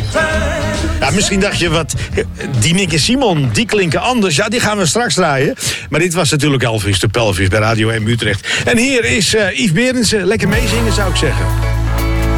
Ja, misschien dacht je, wat, die Nick en Simon, die klinken anders. Ja, die gaan we straks draaien. Maar dit was natuurlijk Elvis de Pelvis bij Radio 1 Utrecht. En hier is Yves Berendsen. Lekker meezingen, zou ik zeggen.